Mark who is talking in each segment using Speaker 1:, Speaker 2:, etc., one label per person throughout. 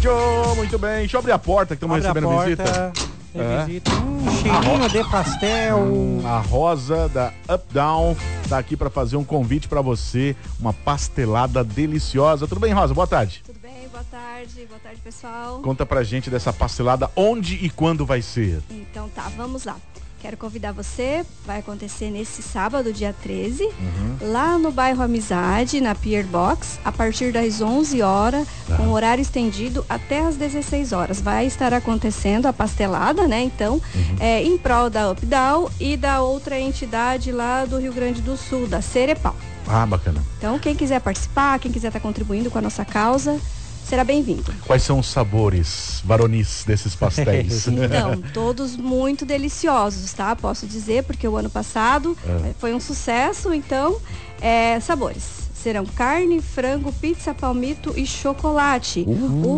Speaker 1: Muito bem. Deixa eu abrir a porta que estamos recebendo visita.
Speaker 2: Visita. Cheirinho de pastel.
Speaker 1: A Rosa da Up Down tá aqui para fazer um convite para você, uma pastelada deliciosa. Tudo bem, Rosa? Boa tarde.
Speaker 3: Tudo bem, boa tarde pessoal.
Speaker 1: Conta pra gente dessa pastelada, onde e quando vai ser?
Speaker 3: Então tá, vamos lá. Quero convidar você, vai acontecer nesse sábado, dia 13, lá no bairro Amizade, na Pier Box, a partir das 11 horas, com horário estendido até as 16 horas. Vai estar acontecendo a pastelada, né? Então, em prol da Up Down e da outra entidade lá do Rio Grande do Sul, da Cerepau.
Speaker 1: Ah, bacana.
Speaker 3: Então, quem quiser participar, quem quiser estar contribuindo com a nossa causa, será bem-vindo.
Speaker 1: Quais são os sabores varonis desses pastéis?
Speaker 3: Então, todos muito deliciosos, tá? Posso dizer, porque o ano passado foi um sucesso, então, sabores. Serão carne, frango, pizza, palmito e chocolate.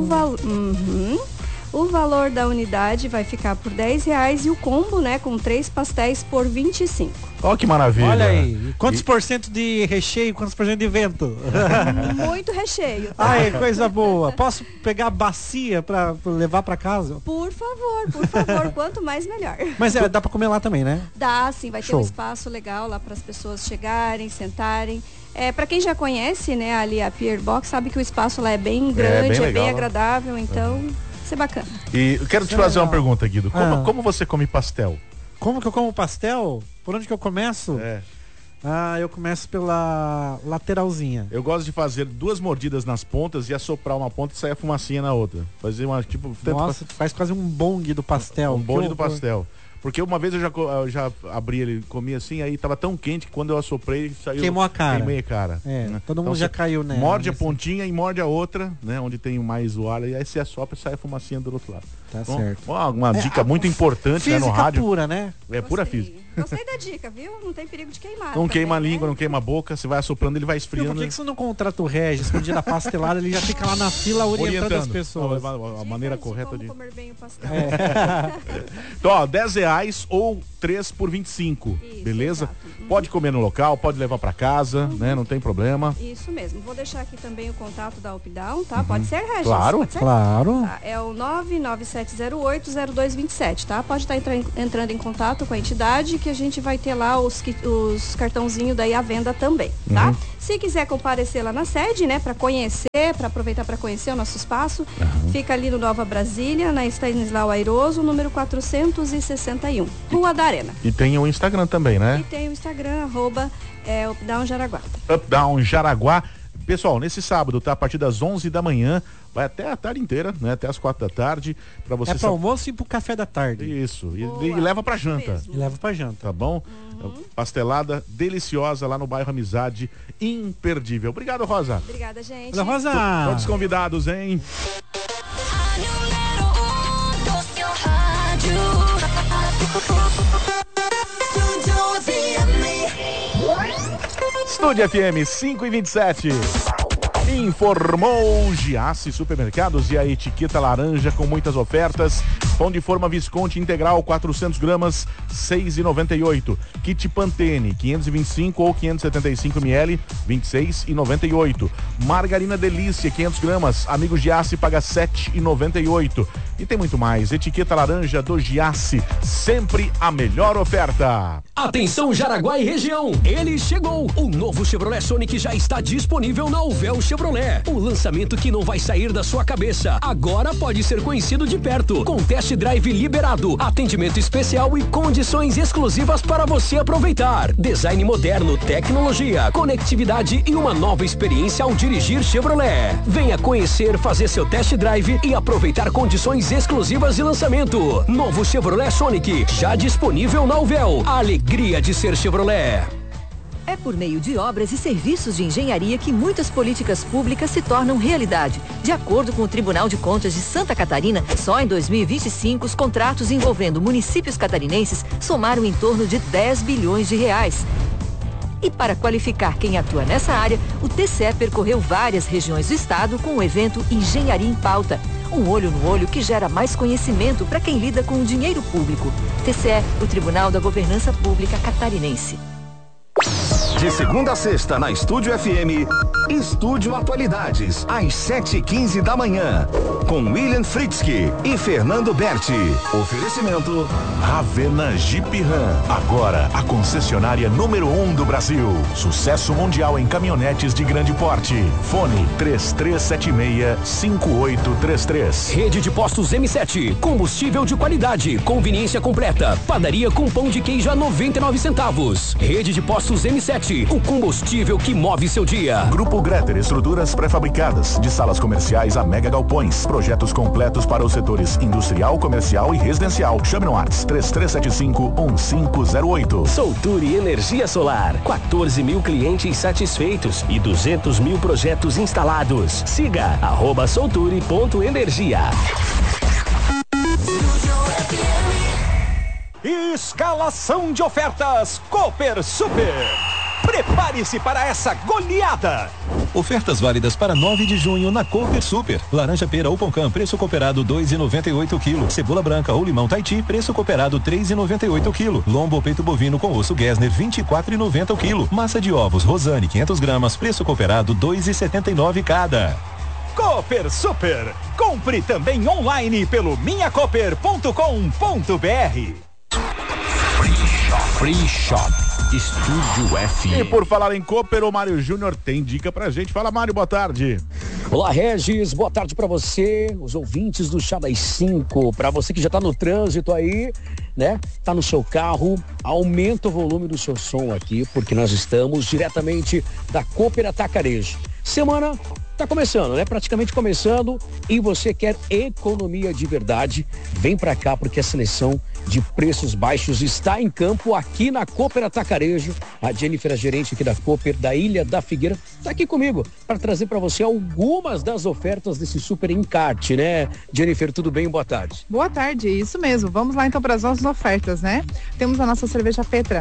Speaker 3: O valor da unidade vai ficar por R$10 e o combo, né, com 3 pastéis por R$25.
Speaker 1: Ó, que maravilha.
Speaker 2: Olha aí, quantos por cento de recheio, quantos por cento de vento?
Speaker 3: Muito recheio.
Speaker 2: Tá? Ai, coisa boa. Posso pegar a bacia pra levar pra casa?
Speaker 3: Por favor, quanto mais melhor.
Speaker 2: Mas dá pra comer lá também, né?
Speaker 3: Dá, sim, vai ter
Speaker 2: Show.
Speaker 3: um espaço legal lá para as pessoas chegarem, sentarem. Para quem já conhece, né, ali a Pier Box, sabe que o espaço lá é bem grande,
Speaker 1: bem legal,
Speaker 3: agradável, então isso é bacana.
Speaker 1: E eu quero te fazer uma pergunta, Guido. Como você come pastel?
Speaker 2: Como que eu como pastel? Por onde que eu começo? Eu começo pela lateralzinha.
Speaker 1: Eu gosto de fazer 2 mordidas nas pontas e assoprar uma ponta e sair a fumacinha na outra. Fazer uma, tipo...
Speaker 2: Nossa, faz quase um bong do pastel.
Speaker 1: Um bonde do pastel. Porque uma vez eu já abri ele, comi assim, aí tava tão quente que quando eu assoprei, saiu...
Speaker 2: Queimou a cara.
Speaker 1: Queimei a cara.
Speaker 2: Né? Todo mundo já caiu, né?
Speaker 1: Morde a pontinha e morde a outra, né? Onde tem mais o ar, e aí você assopra e sai a fumacinha do outro lado.
Speaker 2: Tá certo.
Speaker 1: Uma dica muito importante, né, no rádio.
Speaker 2: Pura, né?
Speaker 1: Pura física.
Speaker 3: Gostei da dica, viu? Não tem perigo de queimar.
Speaker 1: Não
Speaker 3: também,
Speaker 1: queima a língua,
Speaker 3: né?
Speaker 1: não queima a boca, você vai assoprando, ele vai esfriando.
Speaker 2: Por que você não contrata o Regis pro dia da pastelada, ele já fica lá na fila orientando as pessoas?
Speaker 1: A maneira correta
Speaker 3: como
Speaker 1: de...
Speaker 3: comer bem o pastel.
Speaker 1: Então, ó, R$10 ou 3 por 25,
Speaker 3: Isso,
Speaker 1: beleza?
Speaker 3: exato.
Speaker 1: Pode comer no local, pode levar pra casa, né? Não tem problema.
Speaker 3: Isso mesmo. Vou deixar aqui também o contato da Up Down, tá? Pode ser, Regis?
Speaker 1: Claro,
Speaker 3: pode ser?
Speaker 2: Claro.
Speaker 3: Tá, é o 99708-0227, tá? Pode estar entrando em contato com a entidade que a gente vai ter lá os cartãozinhos daí à venda também, tá? Se quiser comparecer lá na sede, né, para conhecer, para aproveitar para conhecer o nosso espaço, fica ali no Nova Brasília, na Stanislau Airoso, número 461, Rua da Arena.
Speaker 1: E tem o Instagram também, né?
Speaker 3: E tem o Instagram, @Updown Jaraguá.
Speaker 1: Updown Jaraguá. Pessoal, nesse sábado, tá? A partir das 11 da manhã, vai até a tarde inteira, né? Até as 4 da tarde, para você...
Speaker 2: É para almoço e pro café da tarde.
Speaker 1: Isso, e leva pra janta.
Speaker 3: Mesmo.
Speaker 2: E leva pra janta.
Speaker 1: Tá bom? Pastelada deliciosa lá no bairro Amizade, imperdível. Obrigado, Rosa.
Speaker 3: Obrigada, gente.
Speaker 2: Olha, Rosa.
Speaker 1: Todos convidados, hein? Estúdio FM 5:27. Informou Giasse Supermercados e a etiqueta laranja com muitas ofertas. Pão de forma Visconti integral 400 gramas, 6,98. Kit Pantene 525 ou 575 ml, 26,98. Margarina Delícia 500 gramas, Amigo Giasse paga 7,98. E tem muito mais. Etiqueta laranja do Giasse, sempre a melhor oferta.
Speaker 4: Atenção Jaraguá e região, ele chegou. O novo Chevrolet Sonic já está disponível na Uvel Chevrolet. O lançamento que não vai sair da sua cabeça. Agora pode ser conhecido de perto, com test drive liberado, atendimento especial e condições exclusivas para você aproveitar. Design moderno, tecnologia, conectividade e uma nova experiência ao dirigir Chevrolet. Venha conhecer, fazer seu test drive e aproveitar condições exclusivas de lançamento. Novo Chevrolet Sonic, já disponível na Uvel. A alegria de ser Chevrolet.
Speaker 5: É por meio de obras e serviços de engenharia que muitas políticas públicas se tornam realidade. De acordo com o Tribunal de Contas de Santa Catarina, só em 2025 os contratos envolvendo municípios catarinenses somaram em torno de 10 bilhões de reais. E para qualificar quem atua nessa área, o TCE percorreu várias regiões do estado com o evento Engenharia em Pauta. Um olho no olho que gera mais conhecimento para quem lida com o dinheiro público. TCE, o Tribunal da Governança Pública Catarinense.
Speaker 6: De segunda a sexta, na Estúdio FM, Estúdio Atualidades, às 7h15 da manhã, com William Fritzky e Fernando Berti. Oferecimento
Speaker 1: Ravena Jeep Ram, agora a concessionária número 1 do Brasil. Sucesso mundial em caminhonetes de grande porte. Fone 3376-5833.
Speaker 4: Rede de Postos M7, combustível de qualidade, conveniência completa, padaria com pão de queijo a 99 centavos. Rede de Postos M7, o combustível que move seu dia.
Speaker 1: Grupo Greter, estruturas pré-fabricadas, de salas comerciais a mega galpões. Projetos completos para os setores industrial, comercial e residencial. Chame no WhatsApp 3375-1508.
Speaker 7: Solturi Energia Solar, 14 mil clientes satisfeitos e 200 mil projetos instalados. Siga @solturi.energia.
Speaker 8: Escalação de ofertas Cooper Super. Prepare-se para essa goleada.
Speaker 9: Ofertas válidas para 9 de junho na Cooper Super. Laranja pera ou Poncã, preço cooperado 2,98 kg. Cebola branca ou limão Tahiti, preço cooperado 3,98 kg. Lombo ou peito bovino com osso Gessner, 24,90 kg. Massa de ovos Rosane, 500 gramas, preço cooperado 2,79 cada.
Speaker 8: Cooper Super. Compre também online pelo minhacooper.com.br.
Speaker 4: Free Shop. Estúdio FM.
Speaker 1: E por falar em Cooper, o Mário Júnior tem dica pra gente. Fala, Mário, boa tarde.
Speaker 4: Olá, Regis, boa tarde pra você, os ouvintes do Chá das 5. Pra você que já tá no trânsito aí, né? Tá no seu carro, aumenta o volume do seu som aqui, porque nós estamos diretamente da Cooper Atacarejo. Semana tá começando, né? Praticamente começando, e você quer economia de verdade, vem pra cá, porque a seleção de preços baixos está em campo aqui na Cooper Atacarejo. A Jennifer, a gerente aqui da Cooper, da Ilha da Figueira, está aqui comigo para trazer para você algumas das ofertas desse super encarte, né? Jennifer, tudo bem? Boa tarde.
Speaker 10: Boa tarde, isso mesmo. Vamos lá então para as nossas ofertas, né? Temos a nossa cerveja Petra,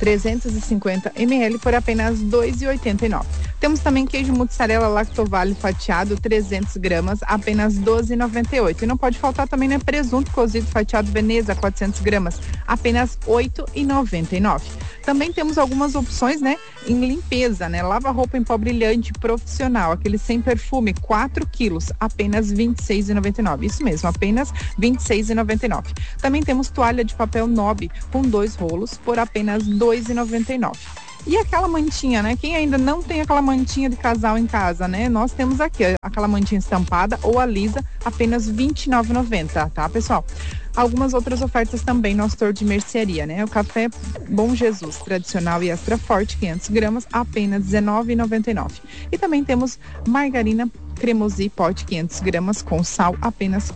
Speaker 10: 350 ml por apenas R$ 2,89. Temos também queijo mussarela Lactovale fatiado, 300 gramas, apenas R$ 12,98. E não pode faltar também, né? Presunto cozido fatiado Veneza, 400 gramas, apenas R$ 8,99. Também temos algumas opções, né? Em limpeza, né? Lava-roupa em pó brilhante profissional, aquele sem perfume, 4 quilos, apenas R$ 26,99. Isso mesmo, apenas R$ 26,99. Também temos toalha de papel Nob com 2 rolos por apenas R$ 2,99. E aquela mantinha, né? Quem ainda não tem aquela mantinha de casal em casa, né? Nós temos aqui aquela mantinha estampada ou a lisa, apenas R$ 29,90, tá, pessoal? Algumas outras ofertas também no setor de mercearia, né? O café Bom Jesus, tradicional e extra forte, 500 gramas, apenas R$ 19,99. E também temos margarina Cremosi pote 500 gramas com sal, apenas R$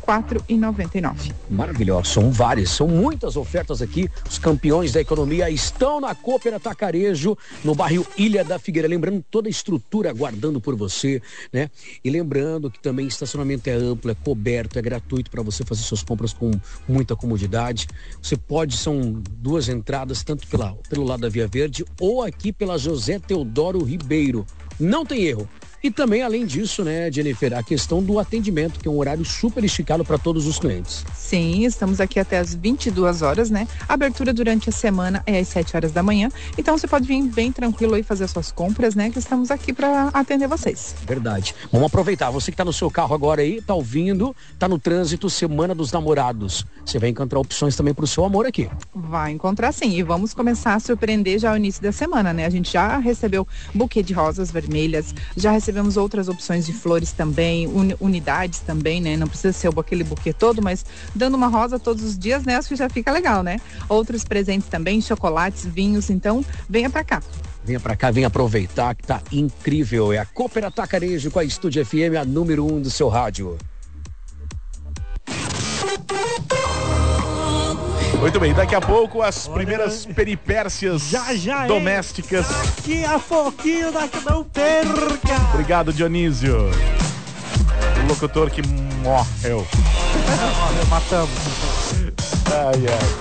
Speaker 10: 4,99.
Speaker 4: Maravilhoso, são várias, são muitas ofertas aqui. Os campeões da economia estão na Cooper Atacarejo, no bairro Ilha da Figueira. Lembrando, toda a estrutura aguardando por você, né? E lembrando que também estacionamento é amplo, é coberto, é gratuito para você fazer suas compras com muita comodidade. Você pode, são 2 entradas, tanto pelo lado da Via Verde ou aqui pela José Teodoro Ribeiro. Não tem erro. E também, além disso, né, Jennifer, a questão do atendimento, que é um horário super esticado para todos os clientes.
Speaker 10: Sim, estamos aqui até às 22 horas, né? A abertura durante a semana é às 7 horas da manhã. Então você pode vir bem tranquilo e fazer suas compras, né? Que estamos aqui para atender vocês.
Speaker 4: Verdade. Vamos aproveitar. Você que está no seu carro agora aí, tá ouvindo, tá no trânsito, Semana dos Namorados. Você vai encontrar opções também para o seu amor aqui.
Speaker 10: Vai encontrar sim. E vamos começar a surpreender já ao início da semana, né? A gente já recebeu buquê de rosas vermelhas, já recebemos outras opções de flores também, unidades também, né? Não precisa ser aquele buquê todo, mas dando uma rosa todos os dias, né? Acho que já fica legal, né? Outros presentes também, chocolates, vinhos, então venha pra cá.
Speaker 4: Venha pra cá, venha aproveitar que tá incrível. É a Cooper Atacarejo com a Estúdio FM, a número 1 do seu rádio.
Speaker 1: Muito bem, daqui a pouco as primeiras peripécias
Speaker 2: já
Speaker 1: domésticas.
Speaker 2: Daqui a pouquinho, não perca.
Speaker 1: Obrigado, Dionísio. O locutor que morreu.
Speaker 2: Matamos.
Speaker 1: Ai, ai.